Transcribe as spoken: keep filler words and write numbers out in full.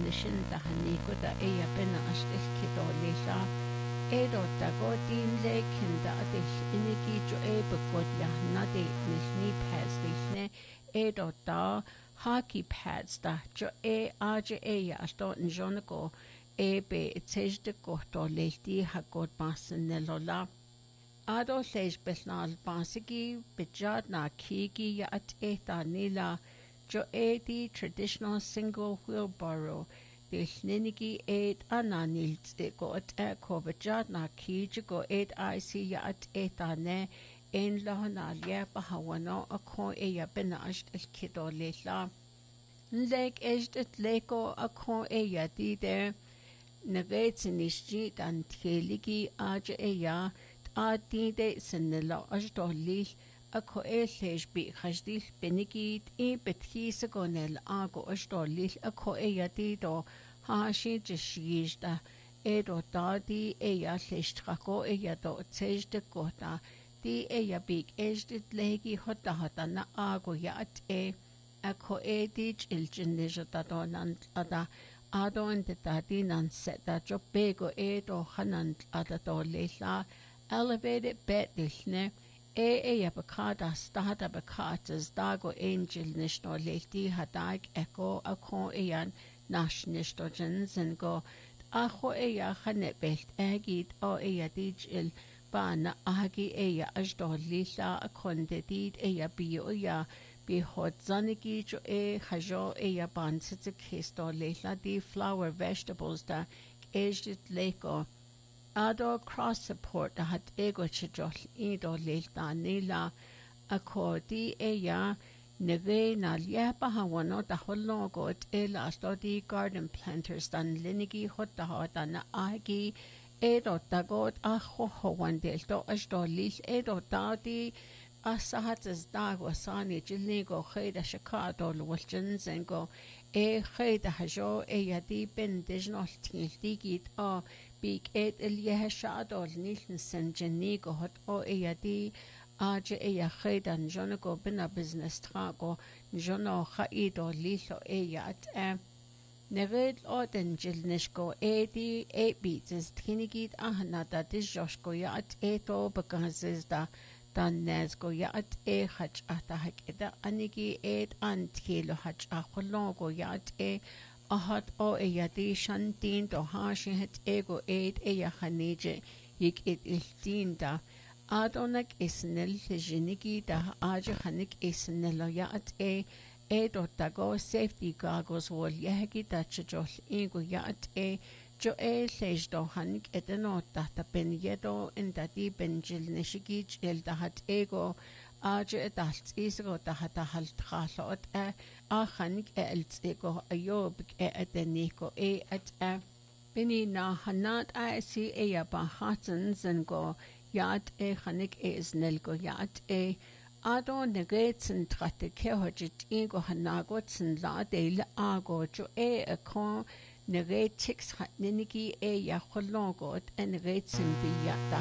lishin da haniko da eya bena ashtil kido lila edo da godin lekin da adil inigi jo e begod ya nadi nilni pads lilne edo da hockey pads da jo e aja eya ashto njonako e be itejde gohto lildi hagod basen nelola Ado leis belnal basigi bijad na kigi ya at eta nila jo e di traditional single wheelbarrow Dil ninigi eid ananil go at e ko bijad na kigi go eid I see ya at eta ne en lahana lia bahawano a ko e ya benasht el kido lila Nleg ejt et leko a ko e ya di de Nagetsinishji dan tkeligi aja e ya Adide senela ajdolil ako elej bi khajdil benigid e betkhisa gonel ago ajdolil ako eyadido hashi jishijda edo dadi eya leshtrako eyado tejde gota di eya big ejdit legi hotta hotta na ago yat e ako edij iljinijda donan ada adon de dadi nan seta jobego edo hanan ada dolila Elevated bet dilne e e abakada stada bakatas dago angel nishno leti hadag echo akon eyan nash nishtojens and go acho eya khanet belt agid o eya dijil bana agi eya ajdo lila akonde did eya bio ya bi hot zanigi jo e khajo eya bansitze kisto lila di flower vegetables da aged leko Ado cross support da hat ego chijol ido lilta nila akodi eya nege na liapa hawano da hollogo et la stodi garden planters dan linigi hotta hotta na agi edo dagot aho howandel do ashdo lil edo dadi asahat as dag wasani jilnigo khayda shakado lwaljenzengo e khayda hajo eya di ben dijnol tildigit a Big et Elia Shadol Nilsen Jenigo hot o eyadi aja eya khaydan jonago bina business trago jono khaido lilo eyat e Nered oden jilnishko edi e beats tkinigit ahnada disjoshko yat eto bagazizda dan nezgo yat e hach atahak eda anigi ed antkilo hach akhologo yat e Ahat o eyadi shantin do hashi het ego eid eya khanije yik it iltinda adonak isnel jinigi da aja khanik isnel ya at e edo tago safety goggles wol yagi da chjol ego ya at e jo e lej do hanik eteno ta ben yedo indadi benjil nishigi el da hat ego Aja edalt isgo da hata halt khalot e a khanik e eltsego ayob e adeniko e at e bini na hanat a si e ya ba hatsen zengo yat e khanik e snelgo yat e ado negetsen tratte ke hojit ego hanagotsen la del ago jo e a kon negetix hat ninigi e ya kholongot en negetsen bi yata